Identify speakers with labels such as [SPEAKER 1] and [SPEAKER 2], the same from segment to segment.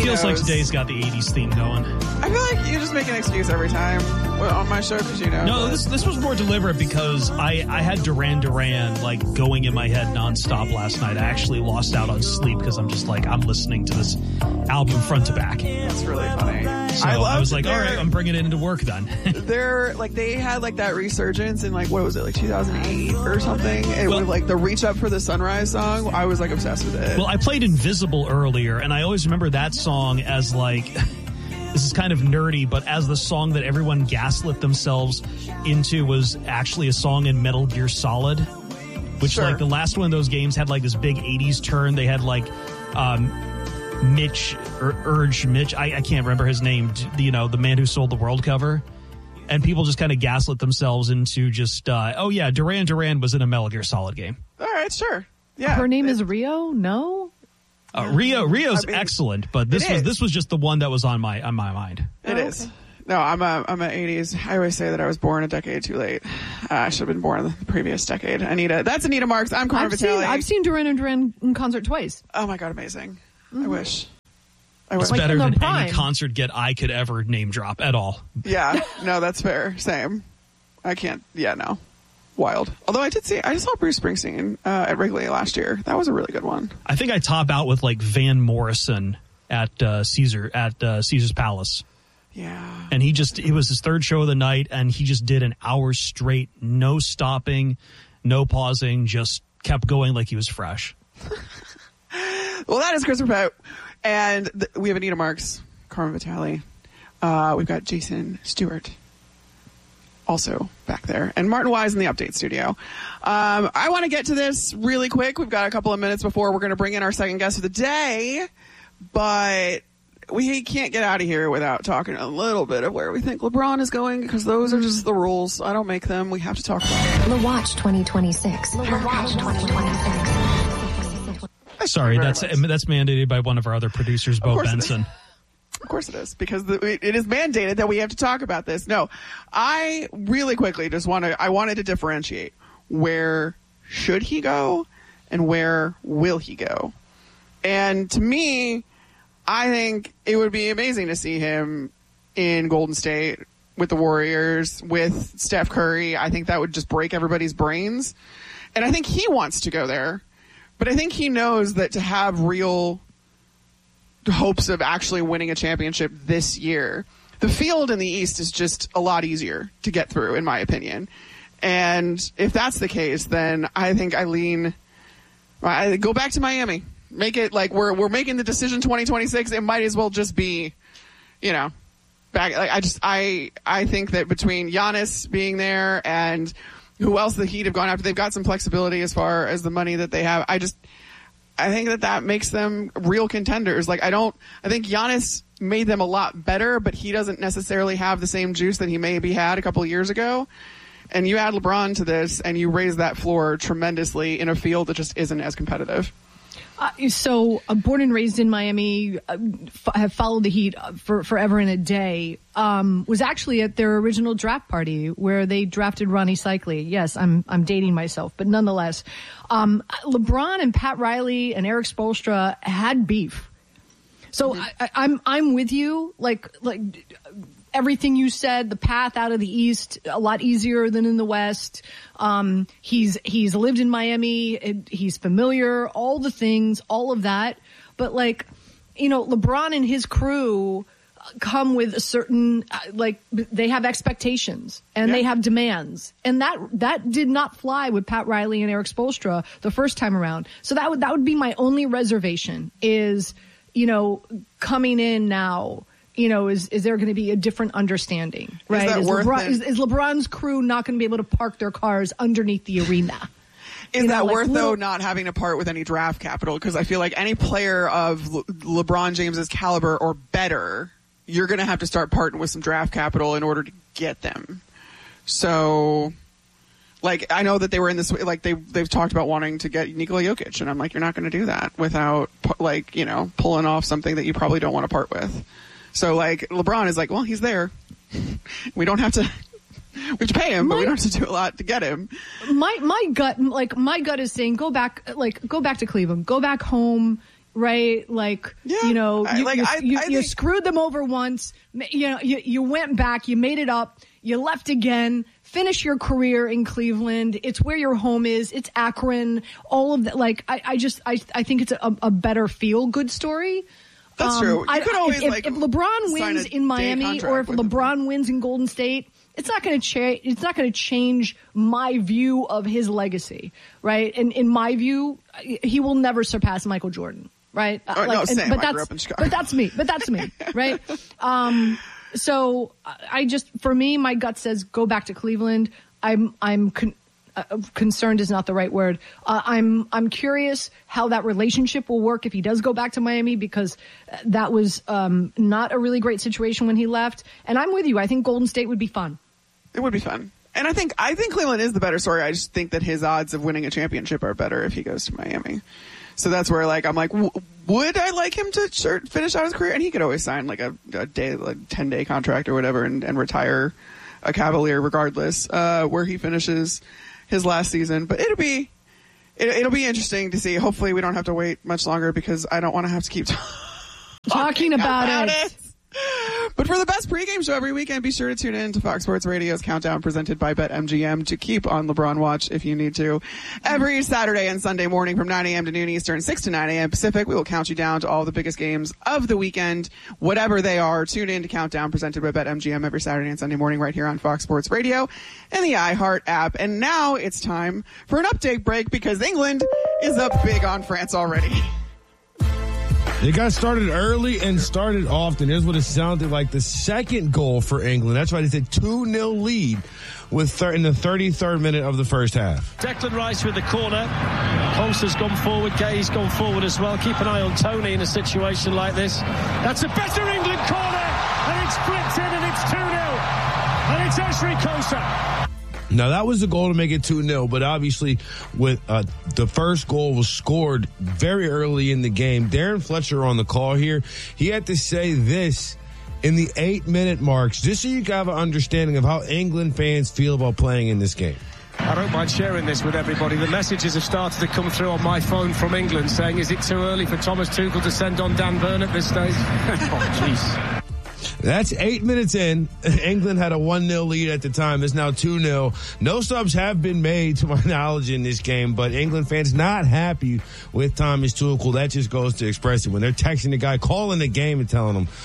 [SPEAKER 1] feels like today's got the 80s theme going.
[SPEAKER 2] I feel like you just make an excuse every time on my show because
[SPEAKER 1] No, this was more deliberate because I had Duran Duran like going in my head nonstop last night. I actually lost out on sleep because I'm just like, I'm listening to this album front to back.
[SPEAKER 2] That's really funny.
[SPEAKER 1] So I was like, all right, I'm bringing it into work then.
[SPEAKER 2] They had like that resurgence in like, what was it, like 2008 or something? With like the Reach Up for the Sunrise song. I was like obsessed with it.
[SPEAKER 1] Well, I played Invisible earlier, and I always remember that song as like, this is kind of nerdy, but as the song that everyone gaslit themselves into was actually a song in Metal Gear Solid, which like the last one of those games had like this big 80s turn. They had like Mitch, I can't remember his name, the man who sold the world cover. And people just kind of gaslit themselves into just, Duran Duran was in a Metal Gear Solid game.
[SPEAKER 2] All right, sure. Yeah.
[SPEAKER 3] Her name is Rio? No?
[SPEAKER 1] Rio's excellent, but this was just the one that was on my mind.
[SPEAKER 2] It is. No, I'm a 80s. I always say that I was born a decade too late. I should have been born in the previous decade. That's Anita Marks. I'm Carmen Vitale.
[SPEAKER 3] I've seen Duran Duran in concert twice.
[SPEAKER 2] Oh my God, amazing. I wish.
[SPEAKER 1] It's like better than any concert I could ever name drop at all.
[SPEAKER 2] Yeah, no, that's fair. Same. I can't. Yeah, no. Wild. Although I saw Bruce Springsteen at Wrigley last year. That was a really good one.
[SPEAKER 1] I think I top out with like Van Morrison at Caesar's Palace.
[SPEAKER 2] Yeah.
[SPEAKER 1] And it was his third show of the night, and he just did an hour straight, no stopping, no pausing, just kept going like he was fresh.
[SPEAKER 2] Well, that is Chris Repett. And we have Anita Marks, Carmen Vitale. We've got Jason Stewart also back there. And Martin Wise in the Update Studio. I want to get to this really quick. We've got a couple of minutes before we're going to bring in our second guest of the day. But we can't get out of here without talking a little bit of where we think LeBron is going, because those are just the rules. I don't make them. We have to talk about it.
[SPEAKER 4] The Watch 2026. The Watch 2026.
[SPEAKER 1] Sorry, that's mandated by one of our other producers, Bo Benson.
[SPEAKER 2] Of course it is, because it is mandated that we have to talk about this. No, I really quickly I wanted to differentiate where should he go and where will he go. And to me, I think it would be amazing to see him in Golden State with the Warriors, with Steph Curry. I think that would just break everybody's brains. And I think he wants to go there. But I think he knows that to have real hopes of actually winning a championship this year, the field in the East is just a lot easier to get through, in my opinion. And if that's the case, then I think I go back to Miami. Make it like we're making the decision 2026. It might as well just be, back. Like I think that between Giannis being there and who else the Heat have gone after, they've got some flexibility as far as the money that they have. I think that makes them real contenders. Like I think Giannis made them a lot better, but he doesn't necessarily have the same juice that he maybe had a couple of years ago. And you add LeBron to this and you raise that floor tremendously in a field that just isn't as competitive.
[SPEAKER 3] So born and raised in Miami, have followed the Heat for forever and a day, was actually at their original draft party where they drafted Ronnie Cycli. Yes, I'm dating myself, but nonetheless, LeBron and Pat Riley and Eric Spoelstra had beef. So I'm with you. Like everything you said, the path out of the East, a lot easier than in the West. He's lived in Miami. He's familiar, all the things, all of that. But LeBron and his crew come with a certain, they have expectations and they have demands. And that did not fly with Pat Riley and Eric Spoelstra the first time around. So that would be my only reservation is, coming in now. Is there going to be a different understanding, right? Is LeBron's crew not going to be able to park their cars underneath the arena?
[SPEAKER 2] Is that worth, though, not having to part with any draft capital? Because I feel like any player of LeBron James's caliber or better, you're going to have to start parting with some draft capital in order to get them. So, I know that they were in this, they've talked about wanting to get Nikola Jokic, and I'm like, you're not going to do that without, pulling off something that you probably don't want to part with. So, LeBron is like, well, he's there. We don't have to pay him, but we don't have to do a lot to get him.
[SPEAKER 3] My gut is saying, go back to Cleveland, go back home, right? Like,
[SPEAKER 2] Yeah.
[SPEAKER 3] you screwed them over once. You went back, you made it up, you left again, finish your career in Cleveland. It's where your home is. It's Akron. All of that. Like, I think it's a better feel good story.
[SPEAKER 2] That's true. You could always,
[SPEAKER 3] if LeBron wins in Miami or if LeBron wins in Golden State, it's not going to change. It's not going to change my view of his legacy, right? And in my view, he will never surpass Michael Jordan, right?
[SPEAKER 2] Same. I grew up in Chicago.
[SPEAKER 3] But that's me, right? So for me, my gut says go back to Cleveland. Concerned is not the right word. I'm curious how that relationship will work if he does go back to Miami, because that was not a really great situation when he left. And I'm with you. I think Golden State would be fun.
[SPEAKER 2] It would be fun. And I think Cleveland is the better story. I just think that his odds of winning a championship are better if he goes to Miami. So that's where, like, I'm like, would I like him to finish out his career? And he could always sign like a 10-day contract or whatever and retire a Cavalier regardless, where he finishes his last season. But it'll be interesting to see. Hopefully we don't have to wait much longer, because I don't want to have to keep
[SPEAKER 3] talking about it.
[SPEAKER 2] But for the best pregame show every weekend, be sure to tune in to Fox Sports Radio's Countdown presented by BetMGM to keep on LeBron watch if you need to. Every Saturday and Sunday morning from 9 a.m. to noon Eastern, 6 to 9 a.m. Pacific, we will count you down to all the biggest games of the weekend, whatever they are. Tune in to Countdown presented by BetMGM every Saturday and Sunday morning right here on Fox Sports Radio and the iHeart app. And now it's time for an update break, because England is up big on France already.
[SPEAKER 5] They got started early and started often. Here's what it sounded like. The second goal for England. That's right. It's a 2-0 lead in the 33rd minute of the first half.
[SPEAKER 6] Declan Rice with the corner. Holster's gone forward. Gay's gone forward as well. Keep an eye on Tony in a situation like this. That's a better England corner. And it's flipped in, and it's 2-0. And it's Ashleigh Kolstad.
[SPEAKER 5] Now, that was the goal to make it 2-0, but obviously with the first goal was scored very early in the game. Darren Fletcher on the call here, he had to say this in the 8-minute marks, just so you have an understanding of how England fans feel about playing in this game.
[SPEAKER 6] I don't mind sharing this with everybody. The messages have started to come through on my phone from England saying, is it too early for Thomas Tuchel to send on Dan Burn at this stage? Oh, jeez.
[SPEAKER 5] That's 8 minutes in. England had a 1-0 lead at the time. It's now 2-0. No subs have been made, to my knowledge, in this game, but England fans not happy with Thomas Tuchel. That just goes to express it. When they're texting the guy, calling the game and telling him,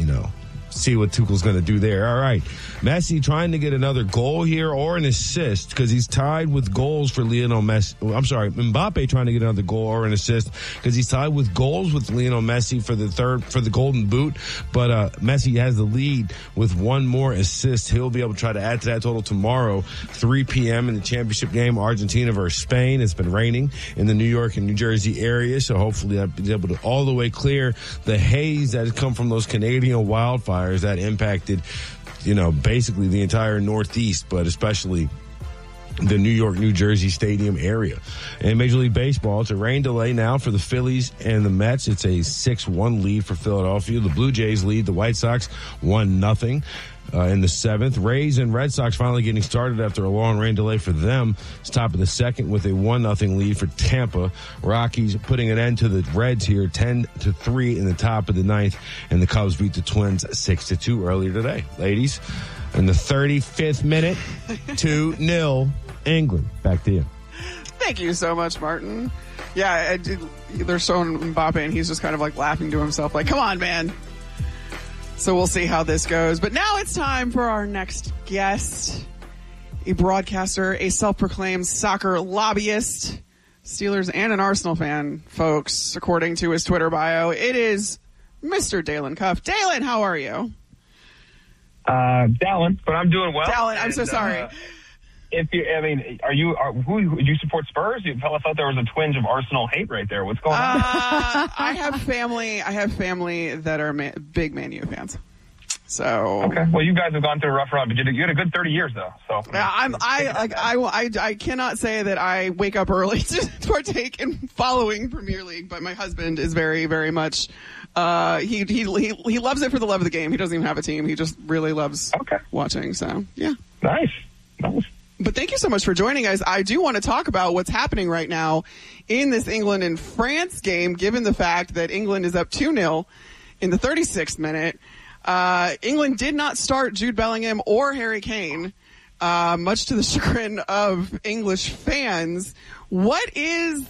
[SPEAKER 5] see what Tuchel's going to do there. All right. Messi trying to get another goal here or an assist, because he's tied with goals for Lionel Messi. I'm sorry, Mbappe trying to get another goal or an assist, because he's tied with goals with Lionel Messi for the Golden Boot. But Messi has the lead with one more assist. He'll be able to try to add to that total tomorrow, 3 p.m. in the championship game, Argentina versus Spain. It's been raining in the New York and New Jersey area, so hopefully I'll be able to all the way clear the haze that has come from those Canadian wildfires that impacted, basically the entire Northeast, but especially the New York, New Jersey stadium area. In Major League Baseball, it's a rain delay now for the Phillies and the Mets. It's a 6-1 lead for Philadelphia. The Blue Jays lead the White Sox 1-0. In the 7th, Rays and Red Sox finally getting started after a long rain delay for them. It's top of the 2nd with a 1-0 lead for Tampa. Rockies putting an end to the Reds here, 10-3 in the top of the 9th, and the Cubs beat the Twins 6-2 earlier today. Ladies, in the 35th minute, 2-0 England. Back to you.
[SPEAKER 2] Thank you so much, Martin. Yeah, they're showing Mbappe, and he's just kind of like laughing to himself, like, come on, man. So we'll see how this goes. But now it's time for our next guest, a broadcaster, a self-proclaimed soccer lobbyist, Steelers and an Arsenal fan, folks, according to his Twitter bio. It is Mr. Dalen Cuff. Dalen, how are you?
[SPEAKER 7] Dalen, but I'm doing well.
[SPEAKER 2] Dalen, I'm so sorry.
[SPEAKER 7] Who do you support Spurs? I thought there was a twinge of Arsenal hate right there. What's going on?
[SPEAKER 2] I have family that are big Man U fans. So
[SPEAKER 7] okay, well, you guys have gone through a rough run, but you had a good 30 years though. So
[SPEAKER 2] I cannot say that I wake up early to partake in following Premier League, but my husband is very, very much. He loves it for the love of the game. He doesn't even have a team. He just really loves watching. So yeah,
[SPEAKER 7] nice.
[SPEAKER 2] But thank you so much for joining us. I do want to talk about what's happening right now in this England and France game, given the fact that England is up 2-0 in the 36th minute. England did not start Jude Bellingham or Harry Kane, much to the chagrin of English fans. What is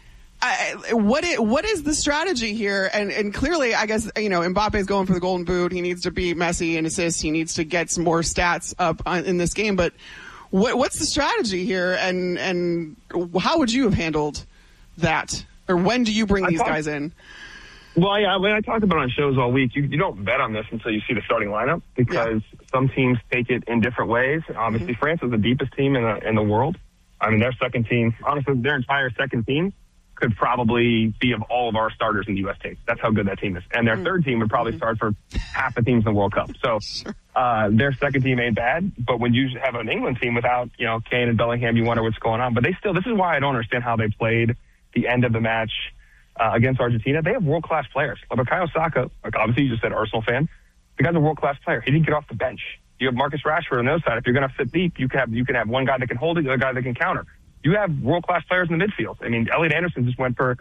[SPEAKER 2] the strategy here? And clearly, I guess, Mbappe's going for the golden boot. He needs to beat Messi in assists. He needs to get some more stats up in this game. But what's the strategy here? And how would you have handled that? Or when do you bring these guys in?
[SPEAKER 7] Well, yeah, when I talked about it on shows all week, you don't bet on this until you see the starting lineup because some teams take it in different ways. Obviously, France is the deepest team in the world. I mean, their second team, honestly, their entire second team could probably be of all of our starters in the U.S. team. That's how good that team is. And their third team would probably start for half the teams in the World Cup. So their second team ain't bad. But when you have an England team without, Kane and Bellingham, you wonder what's going on. But this is why I don't understand how they played the end of the match against Argentina. They have world-class players. Like Bukayo Saka, obviously you just said Arsenal fan. The guy's a world-class player. He didn't get off the bench. You have Marcus Rashford on the other side. If you're going to sit deep, you can have one guy that can hold it, the other guy that can counter. You have world-class players in the midfield. I mean, Elliot Anderson went for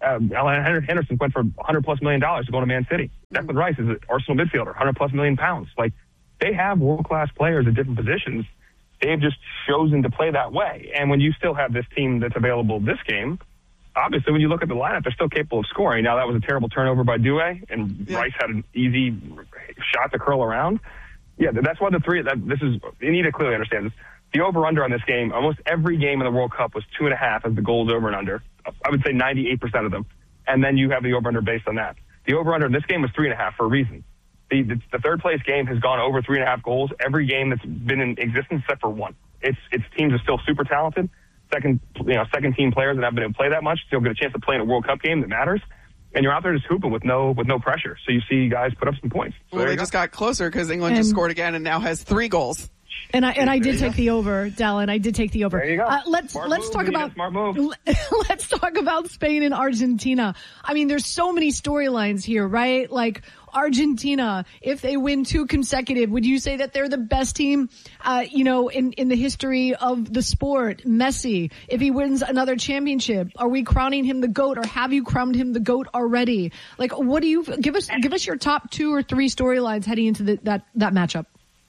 [SPEAKER 7] $100+ million to go to Man City. Declan Rice is an Arsenal midfielder, $100+ million. Like, they have world-class players at different positions. They've just chosen to play that way. And when you still have this team that's available this game, obviously, when you look at the lineup, they're still capable of scoring. Now, that was a terrible turnover by Doué, and Rice had an easy shot to curl around. Yeah, that's why you need to clearly understand this. The over-under on this game, almost every game in the World Cup was 2.5 as the goals over and under. I would say 98% of them. And then you have the over-under based on that. The over-under in this game was 3.5 for a reason. The third-place game has gone over 3.5 goals every game that's been in existence except for one. Its teams are still super talented. Second-team players that haven't been able to play that much still get a chance to play in a World Cup game that matters. And you're out there just hooping with no pressure. So you see guys put up some points. So
[SPEAKER 2] well, they just got closer because England just scored again and now has 3 goals.
[SPEAKER 3] And I did take the over, Dallin. I did take the over.
[SPEAKER 7] There you go.
[SPEAKER 3] Let's talk about
[SPEAKER 7] smart move.
[SPEAKER 3] Let's talk about Spain and Argentina. I mean, there's so many storylines here, right? Like Argentina, if they win 2 consecutive, would you say that they're the best team, in the history of the sport? Messi, if he wins another championship, are we crowning him the GOAT, or have you crowned him the GOAT already? Like, what do you give us your top 2 or 3 storylines heading into that matchup?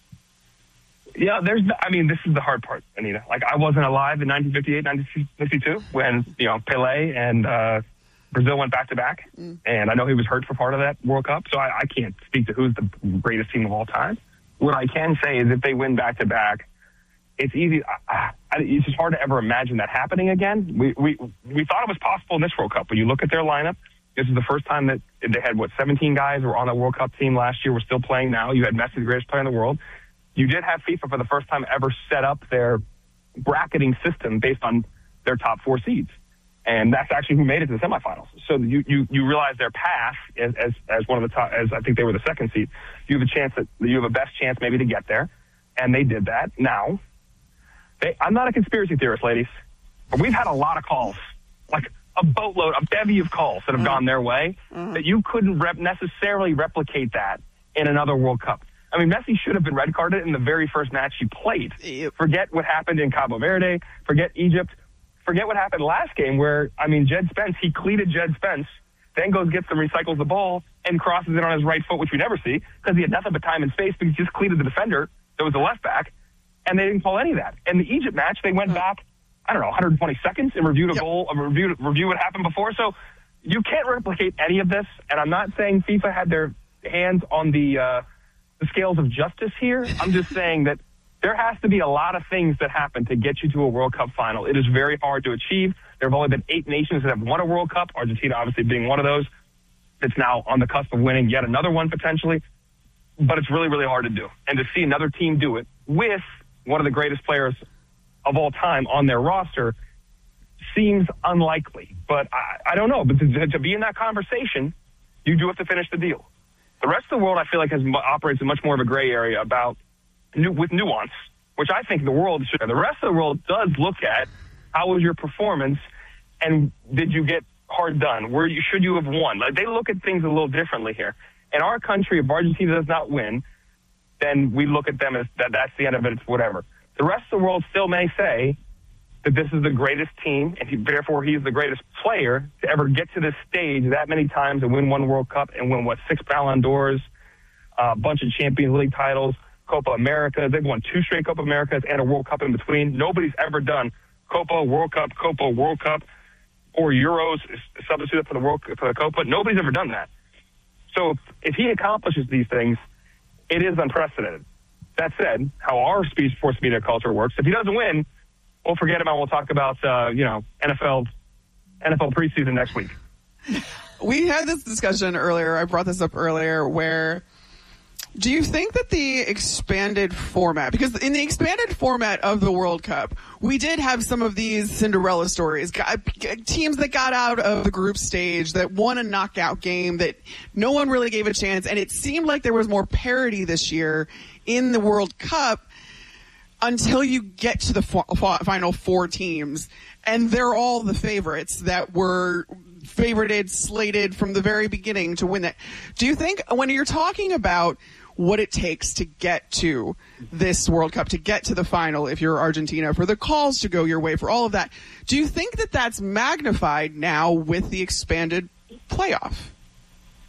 [SPEAKER 7] Yeah, this is the hard part, Anita. Like, I wasn't alive in 1958, 1952 when, Pelé and Brazil went back-to-back. And I know he was hurt for part of that World Cup, so I can't speak to who's the greatest team of all time. What I can say is if they win back-to-back, it's easy. It's just hard to ever imagine that happening again. We thought it was possible in this World Cup. When you look at their lineup, this is the first time that they had, 17 guys who were on the World Cup team last year. We're still playing now. You had Messi, the greatest player in the world. You did have FIFA for the first time ever set up their bracketing system based on their top 4 seeds. And that's actually who made it to the semifinals. So you realize their path as one of the top, as I think they were the second seed. You have a best chance maybe to get there. And they did that. Now, I'm not a conspiracy theorist, ladies, but we've had a lot of calls, like a boatload, a bevy of calls that have gone their way that you couldn't necessarily replicate that in another World Cup. I mean, Messi should have been red carded in the very first match he played. Forget what happened in Cabo Verde. Forget Egypt. Forget what happened last game where, Jed Spence, he cleated Jed Spence, then recycles the ball and crosses it on his right foot, which we never see because he had nothing but time and space because he just cleated the defender that was the left back, and they didn't call any of that. In the Egypt match, they went back, 120 seconds and reviewed a goal, review what happened before. So you can't replicate any of this, and I'm not saying FIFA had their hands on the scales of justice here. I'm just saying that there has to be a lot of things that happen to get you to a World Cup final. It is very hard to achieve. There have only been 8 nations that have won a World Cup, Argentina obviously being one of those. It's now on the cusp of winning yet another one potentially. But it's really, really hard to do. And to see another team do it with one of the greatest players of all time on their roster seems unlikely. But I don't know. But to be in that conversation, you do have to finish the deal. The rest of the world, I feel like, operates in much more of a gray area with nuance, which I think the world should. The rest of the world does look at how was your performance and did you get hard done? Should you have won? Like, they look at things a little differently here. In our country, if Argentina does not win, then we look at them as that's the end of it. It's whatever. the rest of the world still may say that this is the greatest team, and therefore he's the greatest player to ever get to this stage that many times and win one World Cup and win, 6 Ballon d'Ors, a bunch of Champions League titles, Copa America. They've won 2 straight Copa Americas and a World Cup in between. Nobody's ever done Copa, World Cup, or Euros substitute for the Copa. Nobody's ever done that. So if he accomplishes these things, it is unprecedented. That said, how our sports media culture works, if he doesn't win, we'll forget about it. We'll talk about, NFL preseason next week.
[SPEAKER 2] We had this discussion earlier. I brought this up earlier where do you think that the expanded format, because in the expanded format of the World Cup, we did have some of these Cinderella stories, teams that got out of the group stage, that won a knockout game, that no one really gave a chance, and it seemed like there was more parity this year in the World Cup until you get to the final 4 teams, and they're all the favorites that were favorited, slated from the very beginning to win that. Do you think when you're talking about what it takes to get to this World Cup, to get to the final if you're Argentina, for the calls to go your way, for all of that, do you think that that's magnified now with the expanded playoff?